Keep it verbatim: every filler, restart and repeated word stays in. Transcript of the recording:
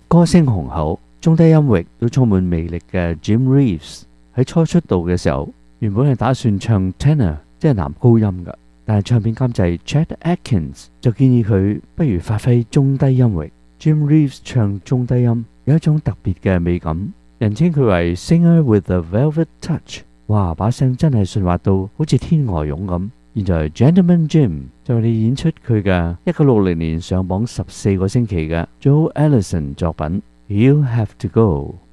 歌聲雄厚、中低音域都充滿魅力嘅 Jim Reeves 喺初出道嘅時候，原本係打算唱 tenor， 即係男高音㗎，但係唱片監製 Chet Atkins 就建議佢不如發揮中低音域。Jim Reeves 唱中低音有一種特別嘅美感，人稱佢為 Singer with a Velvet Touch。哇，把聲真係順滑到好似天鵝絨咁。現在 Gentleman Jim 就為你演出佢嘅一九六零年上榜十四個星期嘅 Joe Ellison 作品 He'll Have to Go。